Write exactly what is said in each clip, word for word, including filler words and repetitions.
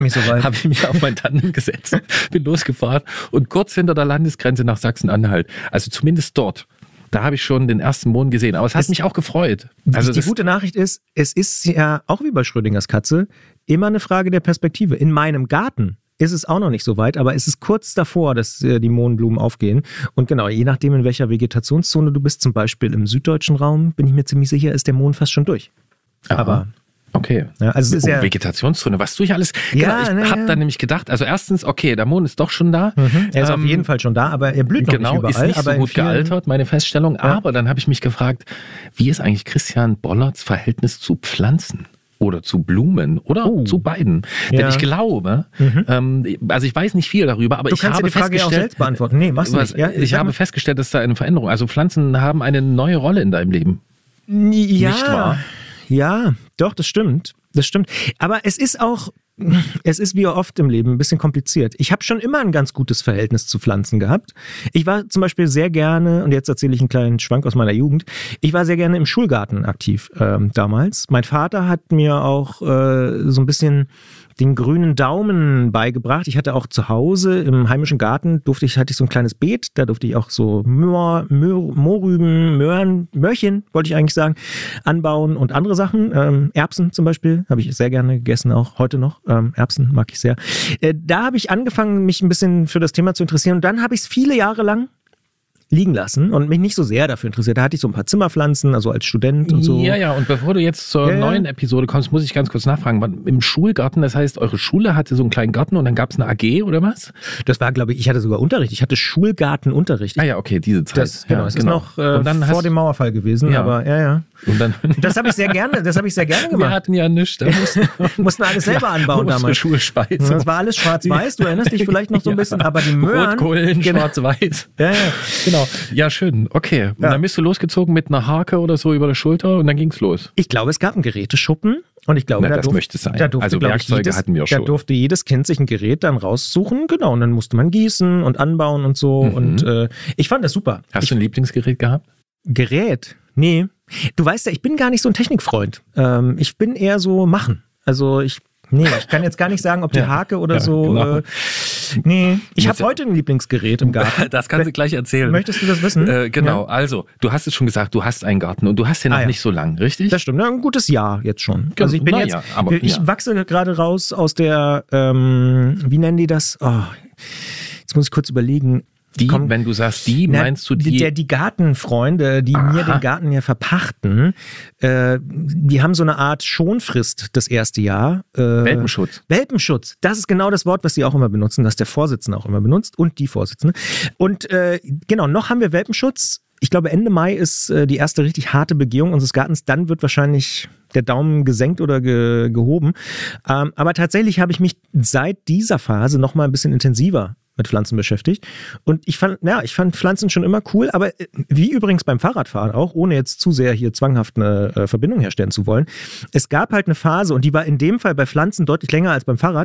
Nicht so weit. Habe ich mich auf mein Tandem gesetzt, bin losgefahren und kurz hinter der Landesgrenze nach Sachsen-Anhalt, also zumindest dort, da habe ich schon den ersten Mond gesehen. Aber es hat es, mich auch gefreut. Also die gute Nachricht ist, es ist ja auch wie bei Schrödingers Katze immer eine Frage der Perspektive. In meinem Garten ist es auch noch nicht so weit, aber es ist kurz davor, dass äh, die Mohnblumen aufgehen. Und genau, je nachdem, in welcher Vegetationszone du bist, zum Beispiel im süddeutschen Raum, bin ich mir ziemlich sicher, ist der Mond fast schon durch. Aha. Aber okay. Ja, also es ist oh, ja Vegetationszone, was tue ich alles? Ja, genau, ich ne, habe ja. dann nämlich gedacht, also erstens, okay, der Mond ist doch schon da. Mhm. Er ist ähm, auf jeden Fall schon da, aber er blüht noch genau, nicht überall. Genau, ist nicht aber so gut vielen... gealtert, meine Feststellung. Ja. Aber dann habe ich mich gefragt, wie ist eigentlich Christian Bollerts Verhältnis zu Pflanzen? Oder zu Blumen oder uh. zu beiden. Ja. Denn ich glaube, mhm. ähm, also ich weiß nicht viel darüber, aber du ich kannst habe dir die Frage ja auch festgestellt, selbst beantworten. Nee, machst du was, nicht. Ja, ich habe festgestellt, dass da eine Veränderung, also Pflanzen haben eine neue Rolle in deinem Leben. Ja, nicht wahr? Ja, doch, das stimmt. Das stimmt. Aber es ist auch, es ist wie oft im Leben ein bisschen kompliziert. Ich habe schon immer ein ganz gutes Verhältnis zu Pflanzen gehabt. Ich war zum Beispiel sehr gerne, und jetzt erzähle ich einen kleinen Schwank aus meiner Jugend, ich war sehr gerne im Schulgarten aktiv ähm, damals. Mein Vater hat mir auch äh, so ein bisschen den grünen Daumen beigebracht. Ich hatte auch zu Hause im heimischen Garten, durfte ich, hatte ich so ein kleines Beet, da durfte ich auch so Möhr, Möhr, Mohrrüben, Möhren, Möhrchen, wollte ich eigentlich sagen, anbauen und andere Sachen. Ähm, Erbsen zum Beispiel, habe ich sehr gerne gegessen, auch heute noch. Ähm, Erbsen mag ich sehr. Äh, da habe ich angefangen, mich ein bisschen für das Thema zu interessieren und dann habe ich es viele Jahre lang liegen lassen und mich nicht so sehr dafür interessiert. Da hatte ich so ein paar Zimmerpflanzen, also als Student und so. Ja, ja, und bevor du jetzt zur ja, neuen ja. Episode kommst, muss ich ganz kurz nachfragen. Im Schulgarten, das heißt, eure Schule hatte so einen kleinen Garten und dann gab es eine A G oder was? Das war, glaube ich, ich hatte sogar Unterricht. Ich hatte Schulgartenunterricht. Ah ja, okay, diese Zeit. Das, genau, ja, es genau. ist noch äh, und dann vor hast, dem Mauerfall gewesen, ja. aber ja, ja. Und dann, das habe ich sehr gerne, das habe ich sehr gerne gemacht. Wir hatten ja nichts. Da mussten, mussten alles selber anbauen damals. Schulspeise. Das war alles schwarz-weiß, du erinnerst dich vielleicht noch so ein bisschen, ja. aber die Möhren... Rotkohlen, genau. schwarz-weiß. Ja, ja, genau. Ja, schön, okay. Und ja. dann bist du losgezogen mit einer Hake oder so über der Schulter und dann ging's los. Ich glaube, es gab einen Geräteschuppen und ich glaube, Na, da das durfte, möchte sein. Da durfte, also Werkzeuge jedes, hatten wir schon. Da durfte jedes Kind sich ein Gerät dann raussuchen, genau, und dann musste man gießen und anbauen und so mhm. und äh, ich fand das super. Hast ich, du ein Lieblingsgerät gehabt? Gerät? Nee. Du weißt ja, ich bin gar nicht so ein Technikfreund. Ähm, ich bin eher so machen. Also ich, nee, ich kann jetzt gar nicht sagen, ob die Hake oder ja, so. Genau. Äh, nee, ich habe heute ein Lieblingsgerät im Garten. Das kannst du gleich erzählen. Möchtest du das wissen? Äh, genau, ja. Also, du hast es schon gesagt, du hast einen Garten und du hast den noch ah, ja. nicht so lang, richtig? Das stimmt, ein gutes Jahr jetzt schon. Also ich bin Na, jetzt, ja, aber, ich ja. wachse gerade raus aus der, ähm, wie nennen die das? Oh, jetzt muss ich kurz überlegen. Die, Komm, wenn du sagst die, na, meinst du die? Der, die Gartenfreunde, die Aha. mir den Garten ja verpachten, äh, die haben so eine Art Schonfrist das erste Jahr. Äh, Welpenschutz. Welpenschutz, das ist genau das Wort, was sie auch immer benutzen, das der Vorsitzende auch immer benutzt und die Vorsitzende. Und äh, genau, noch haben wir Welpenschutz. Ich glaube, Ende Mai ist äh, die erste richtig harte Begehung unseres Gartens. Dann wird wahrscheinlich der Daumen gesenkt oder ge- gehoben. Ähm, aber tatsächlich habe ich mich seit dieser Phase noch mal ein bisschen intensiver mit Pflanzen beschäftigt. Und ich fand, ja, ich fand Pflanzen schon immer cool, aber wie übrigens beim Fahrradfahren auch, ohne jetzt zu sehr hier zwanghaft eine äh, Verbindung herstellen zu wollen. Es gab halt eine Phase, und die war in dem Fall bei Pflanzen deutlich länger als beim Fahrrad,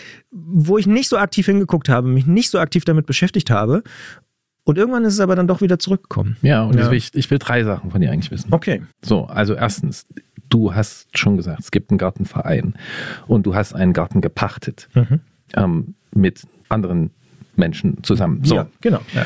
wo ich nicht so aktiv hingeguckt habe, mich nicht so aktiv damit beschäftigt habe. Und irgendwann ist es aber dann doch wieder zurückgekommen. Ja, und ja. Ich, ich will drei Sachen von dir eigentlich wissen. Okay. So, also erstens, du hast schon gesagt, es gibt einen Gartenverein und du hast einen Garten gepachtet mhm. ähm, mit anderen Menschen zusammen. So. Ja, genau. Ja.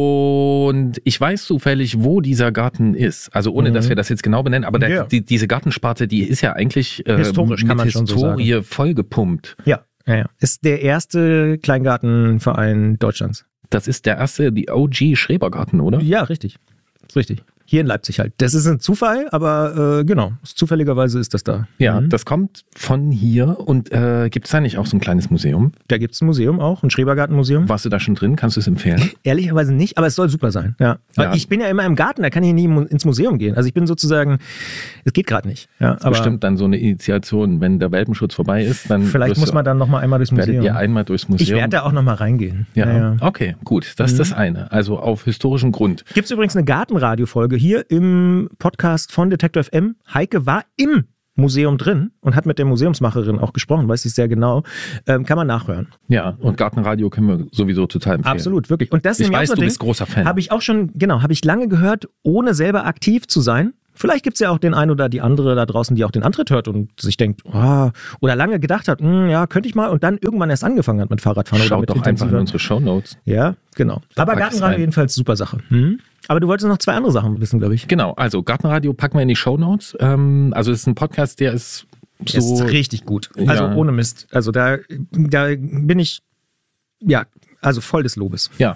Und ich weiß zufällig, wo dieser Garten ist. Also ohne, mhm. dass wir das jetzt genau benennen, aber der, ja. die, diese Gartensparte, die ist ja eigentlich äh, historisch, mit kann man Historie schon so vollgepumpt. Ja, ja, ja. Ist der erste Kleingartenverein Deutschlands. Das ist der erste, die O G Schrebergarten, oder? Ja, richtig. Das ist richtig. Hier in Leipzig halt. Das ist ein Zufall, aber äh, genau, zufälligerweise ist das da. Ja, mhm. das kommt von hier. Und äh, gibt es da nicht auch so ein kleines Museum? Da gibt es ein Museum auch, ein Schrebergartenmuseum. Warst du da schon drin? Kannst du es empfehlen? Ehrlicherweise nicht, aber es soll super sein. Ja. Ja. Ich bin ja immer im Garten, da kann ich nie ins Museum gehen. Also ich bin sozusagen, es geht gerade nicht. Ja, das ist bestimmt dann so eine Initiation, wenn der Welpenschutz vorbei ist. Dann vielleicht muss man dann nochmal einmal durchs Museum. Werdet ihr einmal durchs Museum? Ich werde da auch nochmal reingehen. Ja. Ja, ja. Okay, gut. Das ist mhm. das eine. Also auf historischem Grund. Gibt es übrigens eine Gartenradio-Folge hier im Podcast von Detektor F M. Heike war im Museum drin und hat mit der Museumsmacherin auch gesprochen, weiß ich sehr genau. Ähm, kann man nachhören. Ja, und Gartenradio können wir sowieso total empfehlen. Absolut, wirklich. Und das ich weiß, so du Ding, bist großer Fan. Habe ich auch schon, genau, habe ich lange gehört, ohne selber aktiv zu sein. Vielleicht gibt es ja auch den einen oder die andere da draußen, die auch den Antritt hört und sich denkt, oh, oder lange gedacht hat, ja, könnte ich mal, und dann irgendwann erst angefangen hat mit Fahrradfahren. Schaut oder mit doch einfach in unsere Shownotes. Ja, genau. Da Aber Gartenradio jedenfalls super Sache. Hm? Aber du wolltest noch zwei andere Sachen wissen, glaube ich. Genau, also Gartenradio packen wir in die Shownotes. Ähm, also es ist ein Podcast, der ist so... Der ist richtig gut. Also ja. ohne Mist. Also da, da bin ich, ja... Also voll des Lobes. Ja,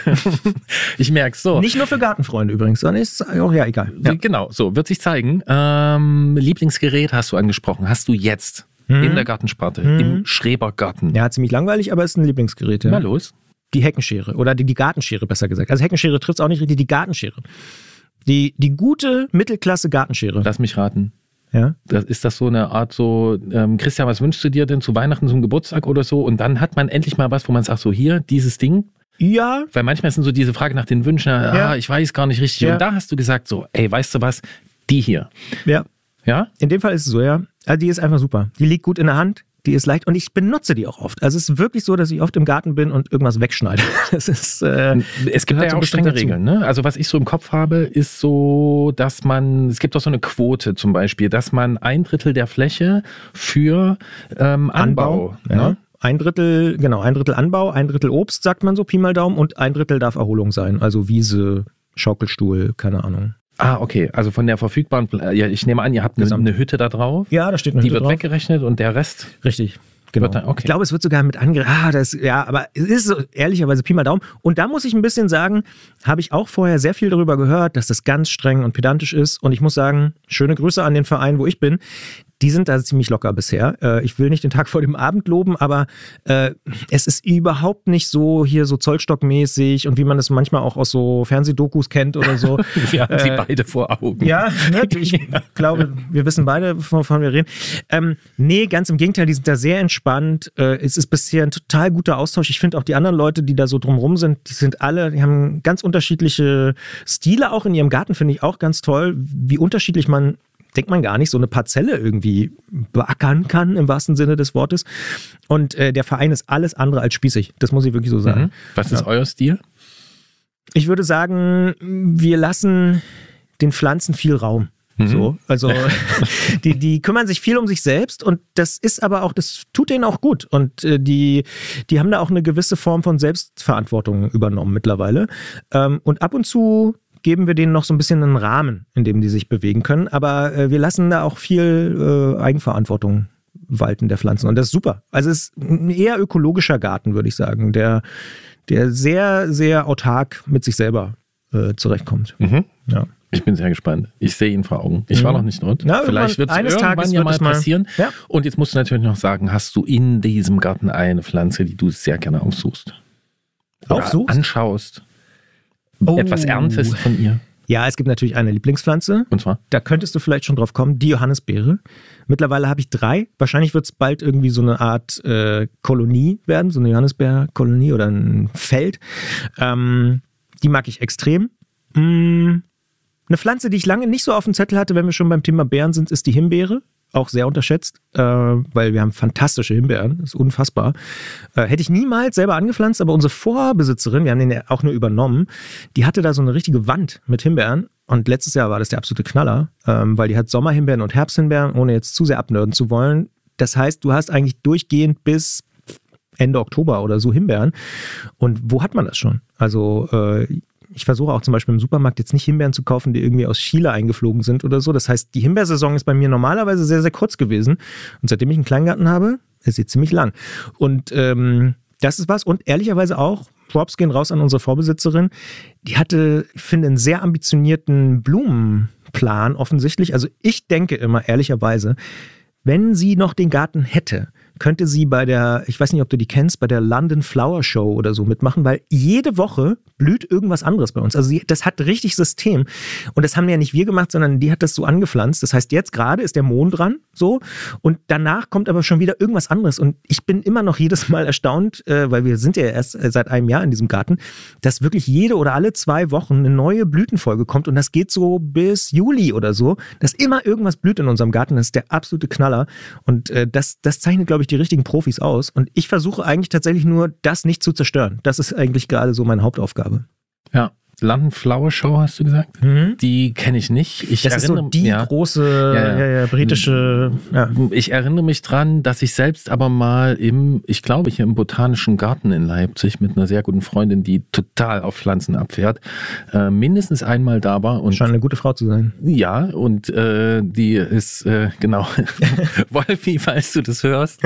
ich merke es so. Nicht nur für Gartenfreunde übrigens, sondern ist auch ja egal. Ja. Genau, so wird sich zeigen. Ähm, Lieblingsgerät hast du angesprochen. Hast du jetzt hm. in der Gartensparte, hm. im Schrebergarten? Ja, ziemlich langweilig, aber ist ein Lieblingsgerät. Ja. Na los. Die Heckenschere oder die, die Gartenschere besser gesagt. Also Heckenschere trifft es auch nicht richtig, die Gartenschere. Die, die gute Mittelklasse Gartenschere. Lass mich raten. Ja. Das, ist das so eine Art so, ähm, Christian, was wünschst du dir denn zu Weihnachten, zum Geburtstag oder so? Und dann hat man endlich mal was, wo man sagt, so hier, dieses Ding. Ja. Weil manchmal sind so diese Frage nach den Wünschen, ah, ja. ich weiß gar nicht richtig. Ja. Und da hast du gesagt so, ey, weißt du was, die hier. Ja. Ja? In dem Fall ist es so, ja. Also die ist einfach super. Die liegt gut in der Hand. Die ist leicht und ich benutze die auch oft. Also es ist wirklich so, dass ich oft im Garten bin und irgendwas wegschneide. Das ist, äh, es gibt ja auch strenge Regeln. Ne? Also was ich so im Kopf habe, ist so, dass man, es gibt auch so eine Quote zum Beispiel, dass man ein Drittel der Fläche für ähm, Anbau, Anbau ja. ne? Ein Drittel, genau, ein Drittel Anbau, ein Drittel Obst, sagt man so, Pi mal Daumen, und ein Drittel darf Erholung sein. Also Wiese, Schaukelstuhl, keine Ahnung. Ah, okay. Also von der verfügbaren, ja, ich nehme an, ihr habt eine, eine Hütte da drauf. Ja, da steht eine Die Hütte wird drauf. weggerechnet und der Rest? Richtig. Genau. Dann, okay. Ich glaube, es wird sogar mit angerechnet. Ah, das, ja, aber es ist so, ehrlicherweise Pi mal Daumen. Und da muss ich ein bisschen sagen, habe ich auch vorher sehr viel darüber gehört, dass das ganz streng und pedantisch ist. Und ich muss sagen, schöne Grüße an den Verein, wo ich bin. Die sind da ziemlich locker bisher. Äh, ich will nicht den Tag vor dem Abend loben, aber äh, es ist überhaupt nicht so hier so Zollstockmäßig und wie man es manchmal auch aus so Fernsehdokus kennt oder so. Wir haben äh, sie beide vor Augen. Ja, ne, ich glaube, wir wissen beide, wovon wir reden. Ähm, nee, ganz im Gegenteil, die sind da sehr entspannt. Äh, es ist bisher ein total guter Austausch. Ich finde auch die anderen Leute, die da so drumrum sind, die sind alle, die haben ganz unterschiedliche Stile auch in ihrem Garten, finde ich auch ganz toll, wie unterschiedlich man, denkt man gar nicht, so eine Parzelle irgendwie beackern kann, im wahrsten Sinne des Wortes. Und äh, der Verein ist alles andere als spießig. Das muss ich wirklich so sagen. Mhm. Was ist ja. euer Stil? Ich würde sagen, wir lassen den Pflanzen viel Raum. Mhm. So, also die, die kümmern sich viel um sich selbst und das ist aber auch, das tut denen auch gut. Und äh, die, die haben da auch eine gewisse Form von Selbstverantwortung übernommen mittlerweile. Ähm, und ab und zu geben wir denen noch so ein bisschen einen Rahmen, in dem die sich bewegen können. Aber äh, wir lassen da auch viel äh, Eigenverantwortung walten der Pflanzen. Und das ist super. Also es ist ein eher ökologischer Garten, würde ich sagen, der, der sehr, sehr autark mit sich selber äh, zurechtkommt. Mhm. Ja. Ich bin sehr gespannt. Ich sehe ihn vor Augen. Ich mhm. war noch nicht dort. Na, Vielleicht wird es irgendwann Tages ja wird mal es mal passieren. Ja. Und jetzt musst du natürlich noch sagen, hast du in diesem Garten eine Pflanze, die du sehr gerne aufsuchst? Oder aufsuchst? Anschaust? Oh. Etwas erntest von ihr? Ja, es gibt natürlich eine Lieblingspflanze. Und zwar? Da könntest du vielleicht schon drauf kommen, die Johannisbeere. Mittlerweile habe ich drei. Wahrscheinlich wird es bald irgendwie so eine Art äh, Kolonie werden, so eine Johannisbeerkolonie oder ein Feld. Ähm, die mag ich extrem. Mm, eine Pflanze, die ich lange nicht so auf dem Zettel hatte, wenn wir schon beim Thema Beeren sind, ist die Himbeere. Auch sehr unterschätzt, äh, weil wir haben fantastische Himbeeren, das ist unfassbar. Äh, hätte ich niemals selber angepflanzt, aber unsere Vorbesitzerin, wir haben den ja auch nur übernommen, die hatte da so eine richtige Wand mit Himbeeren und letztes Jahr war das der absolute Knaller, ähm, weil die hat Sommerhimbeeren und Herbsthimbeeren, ohne jetzt zu sehr abnörden zu wollen. Das heißt, du hast eigentlich durchgehend bis Ende Oktober oder so Himbeeren. Und wo hat man das schon? Also äh, ich versuche auch zum Beispiel im Supermarkt jetzt nicht Himbeeren zu kaufen, die irgendwie aus Chile eingeflogen sind oder so. Das heißt, die Himbeersaison ist bei mir normalerweise sehr, sehr kurz gewesen. Und seitdem ich einen Kleingarten habe, ist sie ziemlich lang. Und ähm, das ist was. Und ehrlicherweise auch, Props gehen raus an unsere Vorbesitzerin. Die hatte, ich finde, einen sehr ambitionierten Blumenplan offensichtlich. Also ich denke immer, ehrlicherweise, wenn sie noch den Garten hätte, könnte sie bei der, ich weiß nicht, ob du die kennst, bei der London Flower Show oder so mitmachen, weil jede Woche blüht irgendwas anderes bei uns. Also sie, das hat richtig System. Und das haben ja nicht wir gemacht, sondern die hat das so angepflanzt. Das heißt, jetzt gerade ist der Mohn dran, so. Und danach kommt aber schon wieder irgendwas anderes. Und ich bin immer noch jedes Mal erstaunt, äh, weil wir sind ja erst seit einem Jahr in diesem Garten, dass wirklich jede oder alle zwei Wochen eine neue Blütenfolge kommt. Und das geht so bis Juli oder so, dass immer irgendwas blüht in unserem Garten. Das ist der absolute Knaller. Und äh, das, das zeichnet, glaube ich, die richtigen Profis aus. Und ich versuche eigentlich tatsächlich nur, das nicht zu zerstören. Das ist eigentlich gerade so meine Hauptaufgabe. Ja, London Flower Show, hast du gesagt? Mhm. Die kenne ich nicht. Ich das ist so die ja, große ja, ja. Ja, ja, britische... Ja. Ich erinnere mich dran, dass ich selbst aber mal im, ich glaube hier im Botanischen Garten in Leipzig mit einer sehr guten Freundin, die total auf Pflanzen abfährt, äh, mindestens einmal da war. Und scheint eine gute Frau zu sein. Ja, und äh, die ist, äh, genau, Wolfi, falls du das hörst.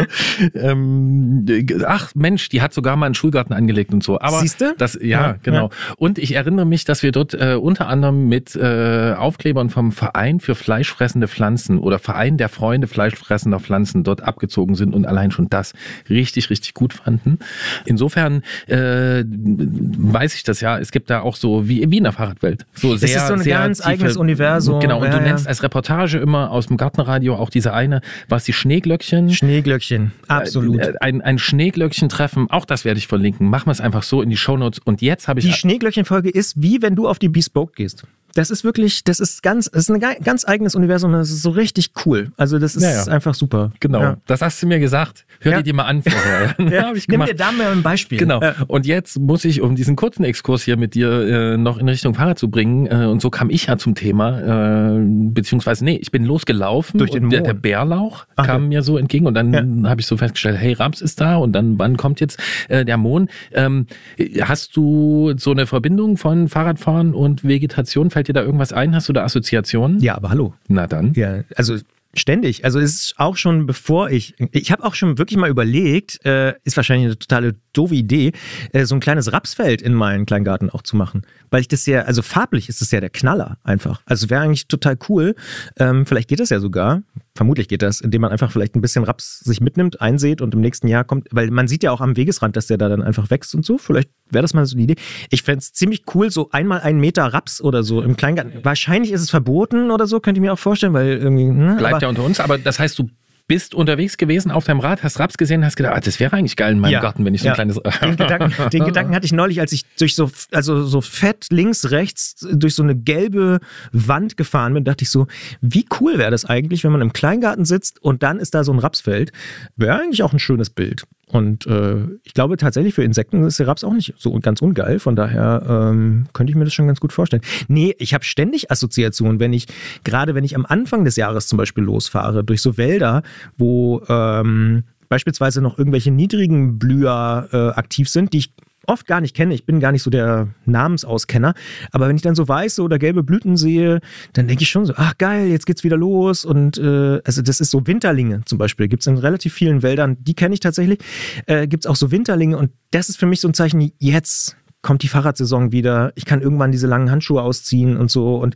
ähm, ach Mensch, die hat sogar mal einen Schulgarten angelegt und so. Aber siehste? Das, ja, ja, genau. Ja. Und ich erinnere mich, dass wir dort äh, unter anderem mit äh, Aufklebern vom Verein für fleischfressende Pflanzen oder Verein der Freunde fleischfressender Pflanzen dort abgezogen sind und allein schon das richtig, richtig gut fanden. Insofern äh, weiß ich das ja. Es gibt da auch so, wie, wie in der Fahrradwelt, so sehr, es ist so ein sehr ganz tiefe, eigenes Universum. Genau, und ja, du ja. nennst als Reportage immer aus dem Gartenradio auch diese eine, was die Schneeglöckchen. Schneeglöckchen, absolut. Äh, ein, ein Schneeglöckchen-Treffen, auch das werde ich verlinken. Machen wir es einfach so in die Shownotes. Und jetzt habe ich... Die Schneeglöckchen-Folge ist, wie wenn du auf die Bespoke gehst. Das ist wirklich, das ist ganz, das ist ein ganz eigenes Universum, das ist so richtig cool. Also das ist ja, ja. einfach super. Genau, ja. das hast du mir gesagt. Hör ja. dir die mal an vorher. ja, hab ich Nimm dir da mal ein Beispiel. Genau. Und jetzt muss ich, um diesen kurzen Exkurs hier mit dir äh, noch in Richtung Fahrrad zu bringen, äh, und so kam ich ja zum Thema, äh, beziehungsweise, nee, ich bin losgelaufen. Durch den und der, Mond. der Bärlauch Ach, kam ja. mir so entgegen und dann ja. habe ich so festgestellt, hey, Raps ist da und dann, wann kommt jetzt äh, der Mond? Ähm, hast du so eine Verbindung von Fahrradfahren und Vegetation? Fällt dir da irgendwas ein? Hast du da Assoziationen? Ja, aber hallo. Na dann. Ja, also ständig. Also es ist auch schon bevor ich, ich habe auch schon wirklich mal überlegt, äh, ist wahrscheinlich eine totale doofe Idee, äh, so ein kleines Rapsfeld in meinen Kleingarten auch zu machen. Weil ich das ja, also farblich ist das ja der Knaller einfach. Also wäre eigentlich total cool. Ähm, vielleicht geht das ja sogar, vermutlich geht das, indem man einfach vielleicht ein bisschen Raps sich mitnimmt, einsät und im nächsten Jahr kommt, weil man sieht ja auch am Wegesrand, dass der da dann einfach wächst und so. Vielleicht wäre das mal so die Idee. Ich fände es ziemlich cool, so einmal einen Meter Raps oder so im Kleingarten. Wahrscheinlich ist es verboten oder so, könnte ich mir auch vorstellen, weil irgendwie... Ne, Bleibt ja unter uns, aber das heißt, du bist unterwegs gewesen auf deinem Rad, hast Raps gesehen, hast gedacht, ah, das wäre eigentlich geil in meinem ja. Garten, wenn ich so ja. ein kleines... Den Gedanken, den Gedanken hatte ich neulich, als ich durch so, also so fett links, rechts durch so eine gelbe Wand gefahren bin, dachte ich so, wie cool wäre das eigentlich, wenn man im Kleingarten sitzt und dann ist da so ein Rapsfeld. Wäre eigentlich auch ein schönes Bild. Und äh, ich glaube tatsächlich für Insekten ist der Raps auch nicht so ganz ungeil. Von daher ähm, könnte ich mir das schon ganz gut vorstellen. Nee, ich habe ständig Assoziationen, wenn ich, gerade wenn ich am Anfang des Jahres zum Beispiel losfahre, durch so Wälder, wo ähm, beispielsweise noch irgendwelche niedrigen Blüher äh, aktiv sind, die ich oft gar nicht kenne. Ich bin gar nicht so der Namensauskenner. Aber wenn ich dann so weiße oder gelbe Blüten sehe, dann denke ich schon so, ach geil, jetzt geht's wieder los. Und äh, also das ist so Winterlinge zum Beispiel. Gibt es in relativ vielen Wäldern, die kenne ich tatsächlich. Äh, gibt es auch so Winterlinge und das ist für mich so ein Zeichen, jetzt kommt die Fahrradsaison wieder. Ich kann irgendwann diese langen Handschuhe ausziehen und so. Und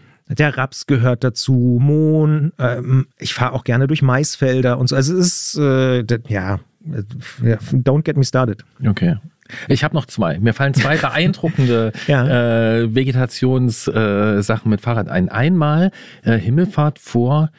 der Raps gehört dazu, Mohn. Ähm, ich fahre auch gerne durch Maisfelder und so. Also es ist, äh, das, ja, don't get me started. Okay. Ich habe noch zwei. Mir fallen zwei beeindruckende ja. äh, Vegetationssachen äh, mit Fahrrad ein. Einmal äh, Himmelfahrt vor,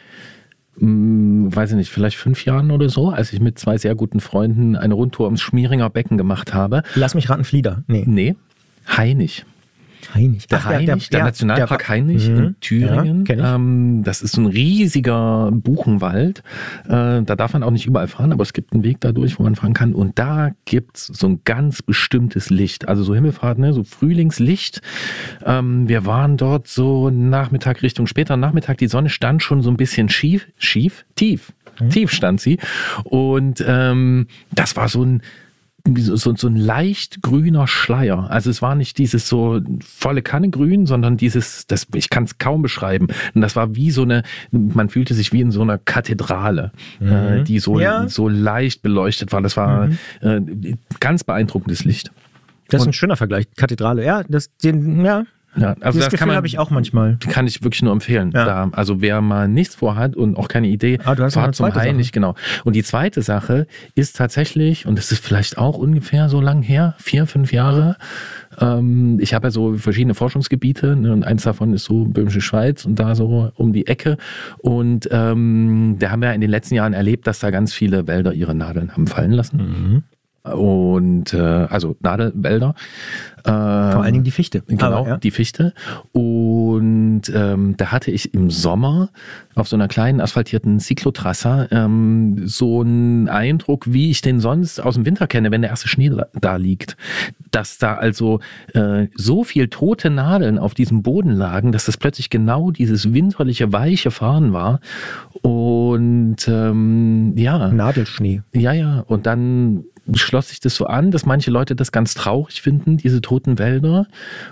mh, weiß ich nicht, vielleicht fünf Jahren oder so, als ich mit zwei sehr guten Freunden eine Rundtour ums Schmieringer Becken gemacht habe. Lass mich raten, Flieder. Nee. Nee, Hainich. Hainich. Der, Ach, Hainich, der, der, der Nationalpark der, Hainich der, in Thüringen. Ja, ähm, das ist so ein riesiger Buchenwald. Äh, da darf man auch nicht überall fahren, aber es gibt einen Weg dadurch, wo man fahren kann. Und da gibt's so ein ganz bestimmtes Licht. Also so Himmelfahrt, ne? So Frühlingslicht. Ähm, wir waren dort so Nachmittag, Richtung später Nachmittag. Die Sonne stand schon so ein bisschen schief, schief, tief. Mhm. Tief stand sie. Und ähm, das war so ein So, so, so ein leicht grüner Schleier. Also es war nicht dieses so volle Kanne grün, sondern dieses, das, ich kann es kaum beschreiben. Und das war wie so eine, man fühlte sich wie in so einer Kathedrale, mhm. äh, die so, ja. so leicht beleuchtet war. Das war mhm. äh, ganz beeindruckendes Licht. Das ist Und, ein schöner Vergleich. Kathedrale, ja, das, den, ja. Ja, also das, das Gefühl habe ich auch manchmal. Kann ich wirklich nur empfehlen. Ja. Da, also wer mal nichts vorhat und auch keine Idee, ah, du hast fahrt zum Hainich, genau. Und die zweite Sache ist tatsächlich, und das ist vielleicht auch ungefähr so lang her, vier, fünf Jahre, ähm, ich habe ja so verschiedene Forschungsgebiete, ne, und eins davon ist so Böhmische Schweiz und da so um die Ecke. Und ähm, da haben wir in den letzten Jahren erlebt, dass da ganz viele Wälder ihre Nadeln haben fallen lassen. Mhm. und äh, also Nadelwälder. Vor allen Dingen die Fichte. Genau, Aber, ja. die Fichte. Und ähm, da hatte ich im Sommer auf so einer kleinen asphaltierten Cyclotrasse ähm, so einen Eindruck, wie ich den sonst aus dem Winter kenne, wenn der erste Schnee da, da liegt. Dass da also äh, so viel tote Nadeln auf diesem Boden lagen, dass das plötzlich genau dieses winterliche, weiche Fahren war. Und ähm, ja. Nadelschnee. Ja, ja. Und dann schloss sich das so an, dass manche Leute das ganz traurig finden, diese toten Wälder.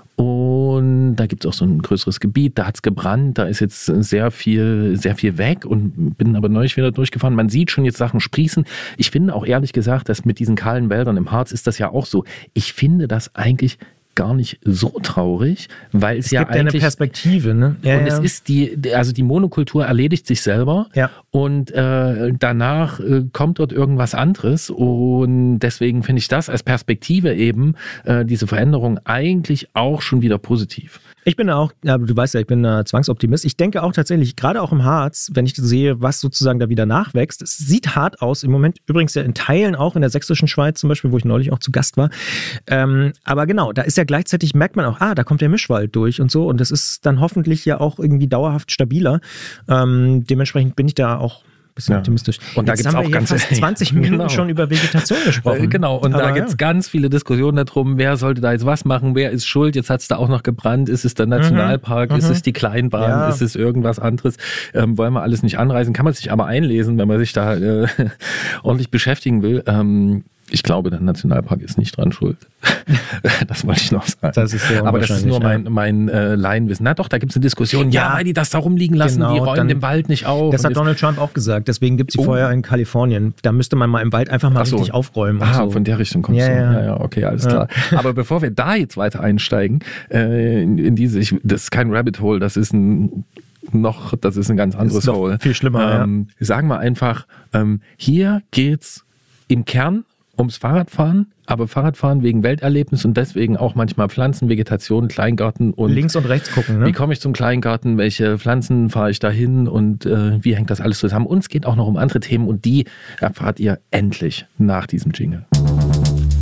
Und da gibt es auch so ein größeres Gebiet, da hat es gebrannt, da ist jetzt sehr viel, sehr viel weg und bin aber neulich wieder durchgefahren. Man sieht schon jetzt Sachen sprießen. Ich finde auch ehrlich gesagt, dass mit diesen kahlen Wäldern im Harz ist das ja auch so. Ich finde das eigentlich gar nicht so traurig, weil es, es ja gibt eigentlich... eine Perspektive, ne? Ja, und ja. es ist die, also die Monokultur erledigt sich selber ja. und äh, danach äh, kommt dort irgendwas anderes und deswegen finde ich das als Perspektive eben, äh, diese Veränderung eigentlich auch schon wieder positiv. Ich bin auch, ja, du weißt ja, ich bin äh, Zwangsoptimist. Ich denke auch tatsächlich, gerade auch im Harz, wenn ich sehe, was sozusagen da wieder nachwächst, es sieht hart aus im Moment, übrigens ja in Teilen auch in der sächsischen Schweiz zum Beispiel, wo ich neulich auch zu Gast war. Ähm, aber genau, da ist ja gleichzeitig, merkt man auch, ah, da kommt der Mischwald durch und so und das ist dann hoffentlich ja auch irgendwie dauerhaft stabiler. Ähm, dementsprechend bin ich da auch bisschen ja. optimistisch. Und da gibt es auch ganz fast zwanzig Minuten genau. schon über Vegetation gesprochen. Genau, und aber da gibt es ja. ganz viele Diskussionen darum, wer sollte da jetzt was machen, wer ist schuld, jetzt hat es da auch noch gebrannt, ist es der Nationalpark, mhm. ist es die Kleinbahn, ja. ist es irgendwas anderes, ähm, wollen wir alles nicht anreisen, kann man sich aber einlesen, wenn man sich da äh, ordentlich beschäftigen will. Ähm, Ich glaube, der Nationalpark ist nicht dran schuld. Das wollte ich noch sagen. Das ist sehr Aber das ist nur mein, mein äh, Laienwissen. Na doch, da gibt es eine Diskussion. Ja, ja, weil die das da rumliegen lassen, genau, die räumen dann den Wald nicht auf. Das hat Donald Trump auch gesagt. Deswegen gibt es die oh. Feuer in Kalifornien. Da müsste man mal im Wald einfach mal so. richtig aufräumen. Ah, so. Von der Richtung kommst ja, du. Ja. ja, ja, okay, alles ja. klar. Aber bevor wir da jetzt weiter einsteigen, äh, in, in diese, ich, das ist kein Rabbit Hole, das ist ein noch, das ist ein ganz anderes das ist Hole. Viel schlimmer, ähm, ja. Sagen wir einfach, ähm, hier geht's im Kern ums Fahrradfahren, aber Fahrradfahren wegen Welterlebnis und deswegen auch manchmal Pflanzen, Vegetation, Kleingarten und links und rechts gucken. Ne? Wie komme ich zum Kleingarten, welche Pflanzen fahre ich da hin und äh, wie hängt das alles zusammen? Und es geht auch noch um andere Themen und die erfahrt ihr endlich nach diesem Jingle.